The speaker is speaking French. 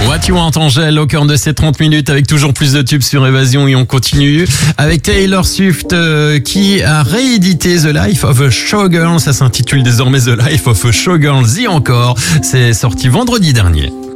What You Want, Angèle, au cœur de ces 30 minutes avec toujours plus de tubes sur Évasion, et on continue avec Taylor Swift qui a réédité The Life of a Showgirl. Ça s'intitule désormais The Life of a Showgirl. Et encore, c'est sorti vendredi dernier.